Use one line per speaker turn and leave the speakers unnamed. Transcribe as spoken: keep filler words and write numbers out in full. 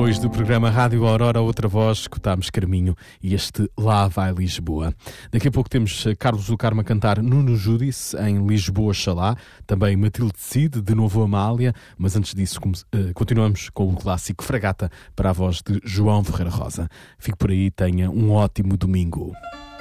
Depois do programa Rádio Aurora, outra voz, escutámos Carminho e este Lá Vai Lisboa. Daqui a pouco temos Carlos do Carmo a cantar Nuno Júdice em Lisboa Xalá, também Matilde Cid, de novo Amália, mas antes disso continuamos com o clássico Fragata para a voz de João Ferreira Rosa. Fique por aí, tenha um ótimo domingo.